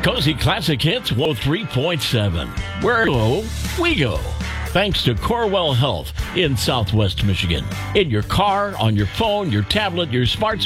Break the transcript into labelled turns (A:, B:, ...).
A: Cozy Classic Hits 103.7. Where go, we go. Thanks to Corewell Health in Southwest Michigan. In your car, on your phone, your tablet, your smart